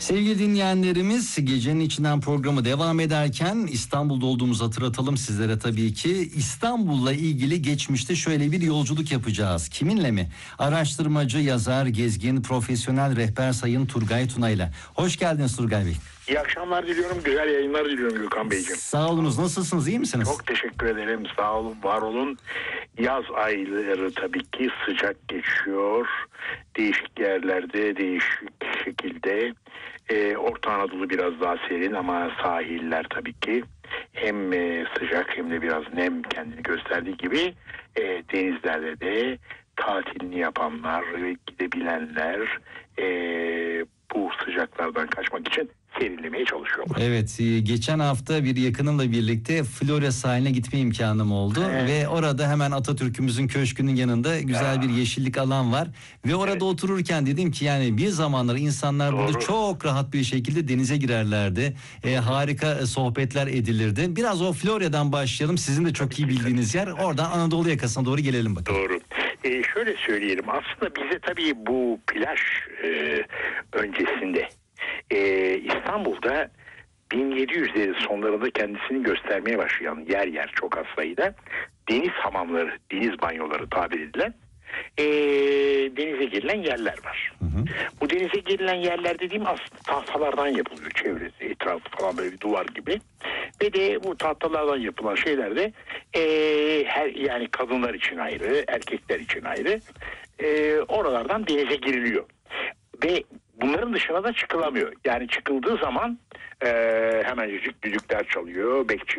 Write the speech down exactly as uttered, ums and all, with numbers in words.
Sevgili dinleyenlerimiz, Gecenin İçinden programı devam ederken İstanbul'da olduğumuzu hatırlatalım sizlere tabii ki. İstanbul'la ilgili geçmişte şöyle bir yolculuk yapacağız. Kiminle mi? Araştırmacı, yazar, gezgin, profesyonel rehber Sayın Turgay Tunay'la. Hoş geldiniz Turgay Bey. İyi akşamlar diliyorum, güzel yayınlar diliyorum Gökhan Beyciğim. Sağ olunuz, nasılsınız, iyi misiniz? Çok teşekkür ederim, sağ olun, var olun. Yaz ayları tabii ki sıcak geçiyor. Değişik yerlerde, değişik şekilde. Ee, Orta Anadolu biraz daha serin ama sahiller tabii ki hem e, sıcak hem de biraz nem kendini gösterdiği gibi e, denizlerde de tatilini yapanlar ve gidebilenler e, bu sıcaklardan kaçmak için serinlemeye çalışıyorlar. Evet, geçen hafta bir yakınımla birlikte Florya sahiline gitme imkanım oldu. Evet. Ve orada hemen Atatürk'ümüzün köşkünün yanında güzel Ya. bir yeşillik alan var. Ve orada Evet. otururken dedim ki yani bir zamanlar insanlar Doğru. burada çok rahat bir şekilde denize girerlerdi. E, harika sohbetler edilirdi. Biraz o Florya'dan başlayalım. Sizin de çok Tabii iyi ki, bildiğiniz tabii. yer. Oradan Anadolu yakasına doğru gelelim bakalım. Doğru. Ee, şöyle söyleyelim, aslında bize tabii bu plaj e, öncesinde e, İstanbul'da bin yedi yüzlerin sonlarında kendisini göstermeye başlayan yer yer çok az sayıda deniz hamamları, deniz banyoları tabir edilen e, denize girilen yerler var. Hı hı. Bu denize girilen yerler dediğim aslında tahtalardan yapılıyor, çevresi, etrafı falan böyle bir duvar gibi. Ve de bu tahtalardan yapılan şeylerde e, her yani kadınlar için ayrı, erkekler için ayrı e, oralardan denize giriliyor. Ve bunların dışına da çıkılamıyor. Yani çıkıldığı zaman e, hemencecik düdükler çalıyor, bekçi